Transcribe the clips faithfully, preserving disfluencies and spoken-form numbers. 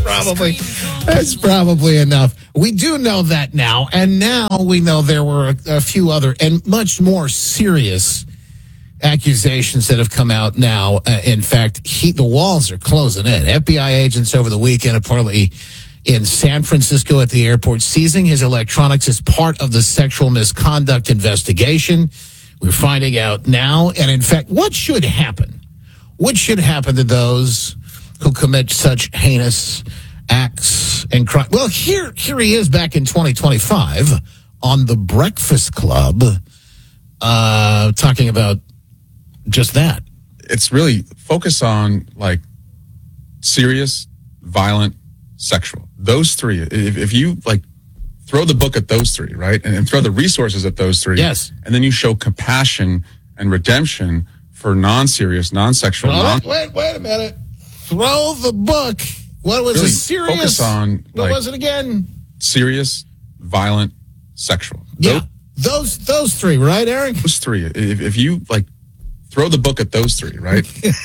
probably that's probably enough. We do know that now, and now we know there were a, a few other and much more serious accusations that have come out now. Uh, in fact, he, the walls are closing in. F B I agents over the weekend apparently in San Francisco at the airport seizing his electronics as part of the sexual misconduct investigation. We're finding out now, and in fact, what should happen? What should happen to those who commit such heinous acts and crime? Well, here, here he is back in twenty twenty-five on The Breakfast Club, uh, talking about just that. It's really focus on like serious, violent, sexual. Those three. If, if you like throw the book at those three, right, and, and throw the resources at those three, yes, and then you show compassion and redemption for non-serious, non-sexual. Well, non- wait, wait a minute. Throw the book. What was really it? Serious? Focus on what like, was it again? Serious, violent, sexual. Yeah, those those, those three, right, Eric? Those three. If, if you like throw the book at those three, right?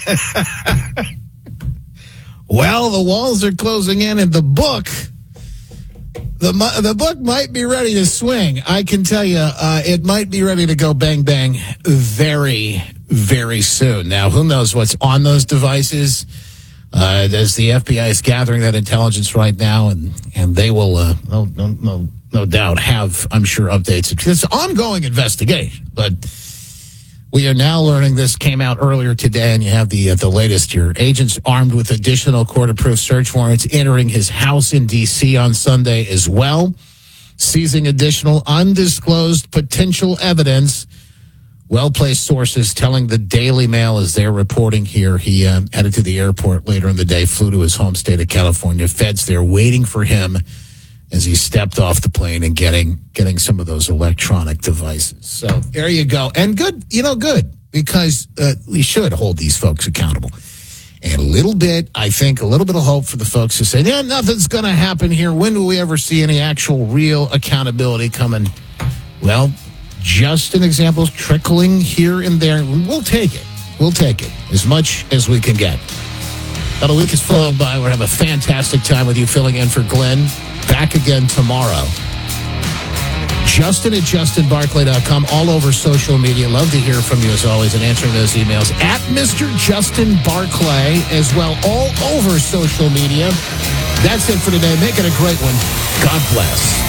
Well, the walls are closing in, and the book, the the book might be ready to swing. I can tell you, uh, it might be ready to go bang bang very, very soon. Now, who knows what's on those devices? Uh, as the F B I is gathering that intelligence right now, and and they will, uh, no, no, no, no doubt, have, I'm sure, updates. It's an ongoing investigation, but we are now learning this came out earlier today, and you have the uh, the latest here. Agents armed with additional court-approved search warrants entering his house in D C on Sunday as well, seizing additional undisclosed potential evidence. Well-placed sources telling the Daily Mail, as they're reporting here, he uh, headed to the airport later in the day, flew to his home state of California. Feds there waiting for him as he stepped off the plane and getting getting some of those electronic devices. So there you go. And good, you know, good, because uh, we should hold these folks accountable. And a little bit, I think, a little bit of hope for the folks who say, yeah, nothing's going to happen here. When will we ever see any actual real accountability coming? Well, just an example, trickling here and there. We'll take it. We'll take it as much as we can get. About a week is flown by. We're having a fantastic time with you filling in for Glenn. Back again tomorrow. Justin at justin barclay dot com, all over social media. Love to hear from you as always and answering those emails. At Mister Justin Barclay as well, all over social media. That's it for today. Make it a great one. God bless.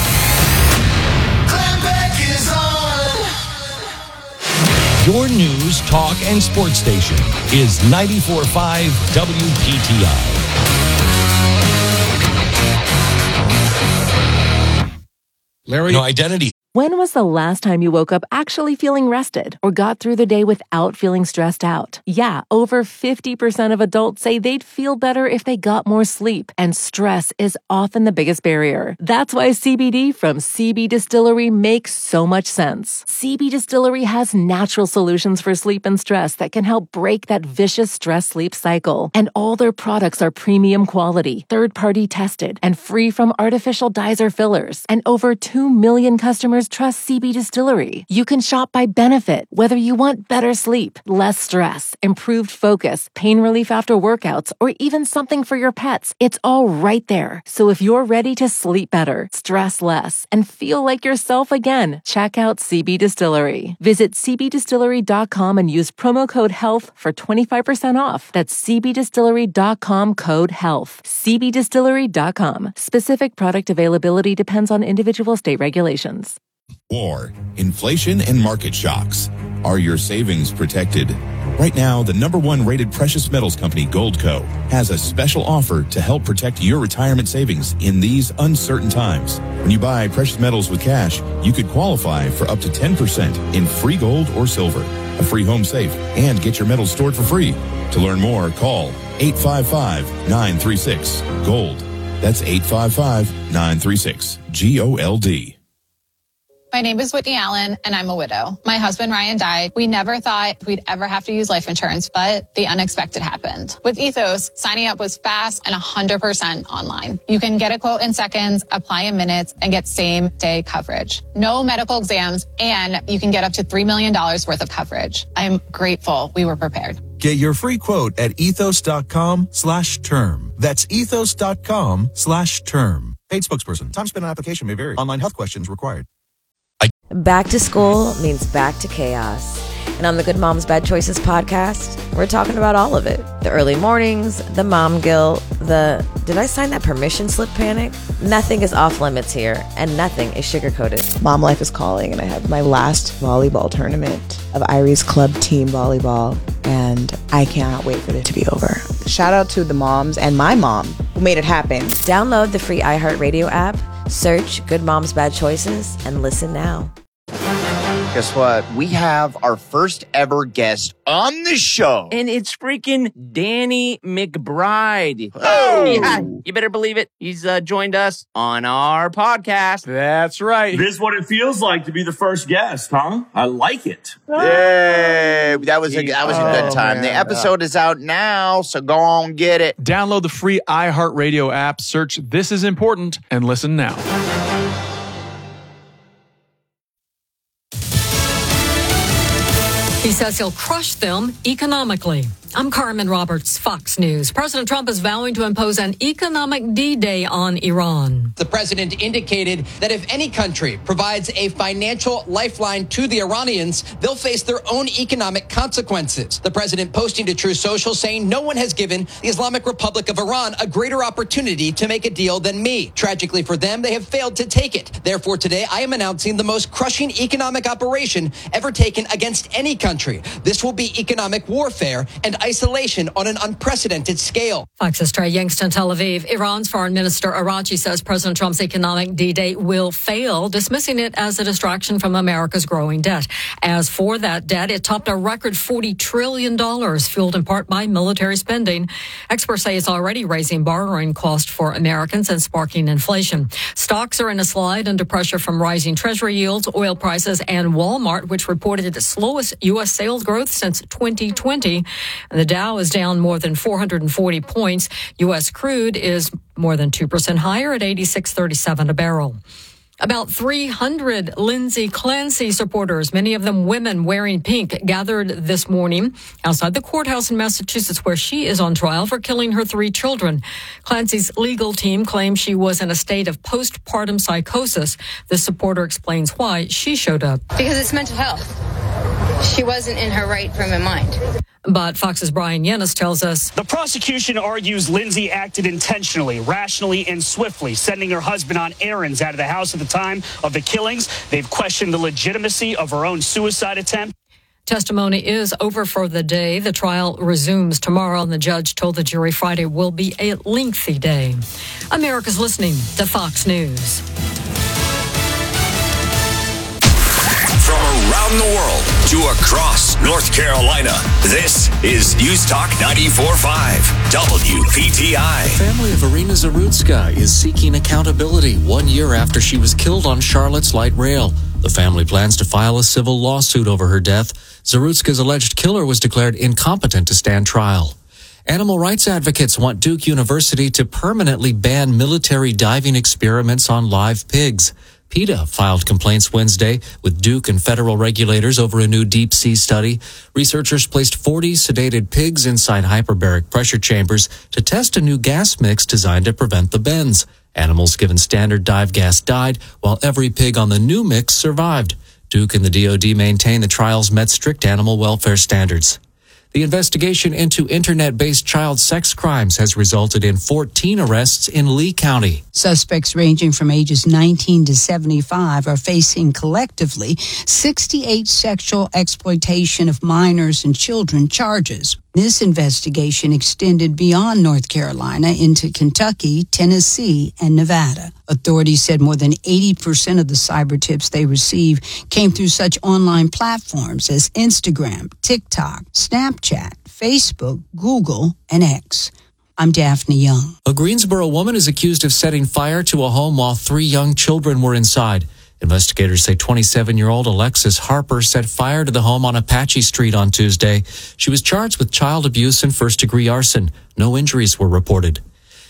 Your news, talk, and sports station is ninety-four point five W P T I. Larry, no identity. When was the last time you woke up actually feeling rested or got through the day without feeling stressed out? Yeah, over fifty percent of adults say they'd feel better if they got more sleep, and stress is often the biggest barrier. That's why C B D from C B Distillery makes so much sense. C B Distillery has natural solutions for sleep and stress that can help break that vicious stress-sleep cycle. And all their products are premium quality, third-party tested, and free from artificial dyes or fillers. And over two million customers trust C B Distillery. You can shop by benefit, whether you want better sleep, less stress, improved focus, pain relief after workouts, or even something for your pets. It's all right there. So if you're ready to sleep better, stress less, and feel like yourself again, check out C B Distillery. Visit c b distillery dot com and use promo code HEALTH for twenty-five percent off. That's c b distillery dot com code HEALTH. c b distillery dot com. Specific product availability depends on individual state regulations. War, inflation, and market shocks. Are your savings protected? Right now, the number one rated precious metals company, Goldco, has a special offer to help protect your retirement savings in these uncertain times. When you buy precious metals with cash, you could qualify for up to ten percent in free gold or silver, a free home safe, and get your metals stored for free. To learn more, call eight five five, nine three six, GOLD. That's eight five five, nine three six, G O L D. My name is Whitney Allen, and I'm a widow. My husband, Ryan, died. We never thought we'd ever have to use life insurance, but the unexpected happened. With Ethos, signing up was fast and one hundred percent online. You can get a quote in seconds, apply in minutes, and get same-day coverage. No medical exams, and you can get up to three million dollars worth of coverage. I'm grateful we were prepared. Get your free quote at ethos.com slash term. That's ethos.com slash term. Paid spokesperson. Time spent on application may vary. Online health questions required. Back to school means back to chaos. And on the Good Moms Bad Choices podcast, we're talking about all of it. The early mornings, the mom guilt, the did I sign that permission slip panic? Nothing is off limits here, and nothing is sugar-coated. Mom life is calling, and I have my last volleyball tournament of Irie's club team volleyball, and I cannot wait for it to be over. Shout out to the moms and my mom who made it happen. Download the free iHeartRadio app, search Good Moms Bad Choices, and listen now. Guess what? We have our first ever guest on the show. And it's freaking Danny McBride. Oh! Yeah, you better believe it. He's uh, joined us on our podcast. That's right. This is what it feels like to be the first guest, huh? I like it. Yay! That was a, that was a good time. Oh, the episode is out now, so go on, get it. Download the free iHeartRadio app, search This Is Important, and listen now. He says he'll crush them economically. I'm Carmen Roberts, Fox News. President Trump is vowing to impose an economic D-Day on Iran. The president indicated that if any country provides a financial lifeline to the Iranians, they'll face their own economic consequences. The president posting to Truth Social saying no one has given the Islamic Republic of Iran a greater opportunity to make a deal than me. Tragically for them, they have failed to take it. Therefore, today, I am announcing the most crushing economic operation ever taken against any country. This will be economic warfare and isolation on an unprecedented scale. Fox's Trey Youngston, Tel Aviv. Iran's Foreign Minister Araghchi says President Trump's economic D-Day will fail, dismissing it as a distraction from America's growing debt. As for that debt, it topped a record forty trillion dollars, fueled in part by military spending. Experts say it's already raising borrowing costs for Americans and sparking inflation. Stocks are in a slide under pressure from rising Treasury yields, oil prices, and Walmart, which reported its slowest U S sales growth since twenty twenty. And the Dow is down more than four hundred forty points. U S crude is more than two percent higher at eighty-six thirty-seven a barrel. About three hundred Lindsay Clancy supporters, many of them women wearing pink, gathered this morning outside the courthouse in Massachusetts where she is on trial for killing her three children. Clancy's legal team claims she was in a state of postpartum psychosis. The supporter explains why she showed up. Because it's mental health. She wasn't in her right frame of mind. But Fox's Brian Yennis tells us the prosecution argues Lindsay acted intentionally, rationally, and swiftly, sending her husband on errands out of the house at the time of the killings. They've questioned the legitimacy of her own suicide attempt. Testimony is over for the day. The trial resumes tomorrow, and the judge told the jury Friday will be a lengthy day. America's listening to Fox News. From around the world to across North Carolina, this is News Talk ninety-four point five W P T I. The family of Irina Zarutska is seeking accountability one year after she was killed on Charlotte's light rail. The family plans to file a civil lawsuit over her death. Zarutska's alleged killer was declared incompetent to stand trial. Animal rights advocates want Duke University to permanently ban military diving experiments on live pigs. PETA filed complaints Wednesday with Duke and federal regulators over a new deep-sea study. Researchers placed forty sedated pigs inside hyperbaric pressure chambers to test a new gas mix designed to prevent the bends. Animals given standard dive gas died, while every pig on the new mix survived. Duke and the D O D maintain the trials met strict animal welfare standards. The investigation into internet-based child sex crimes has resulted in fourteen arrests in Lee County. Suspects ranging from ages nineteen to seventy-five are facing collectively sixty-eight sexual exploitation of minors and children charges. This investigation extended beyond North Carolina into Kentucky, Tennessee, and Nevada. Authorities said more than eighty percent of the cyber tips they received came through such online platforms as Instagram, TikTok, Snapchat, Facebook, Google, and X. I'm Daphne Young. A Greensboro woman is accused of setting fire to a home while three young children were inside. Investigators say twenty-seven-year-old Alexis Harper set fire to the home on Apache Street on Tuesday. She was charged with child abuse and first-degree arson. No injuries were reported.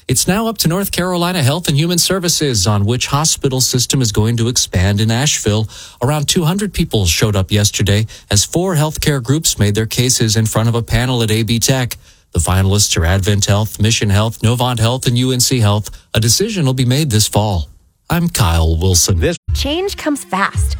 It's now up to North Carolina Health and Human Services on which hospital system is going to expand in Asheville. Around two hundred people showed up yesterday as four healthcare groups made their cases in front of a panel at A B Tech. The finalists are Advent Health, Mission Health, Novant Health, and U N C Health. A decision will be made this fall. I'm Kyle Wilson. Change comes fast.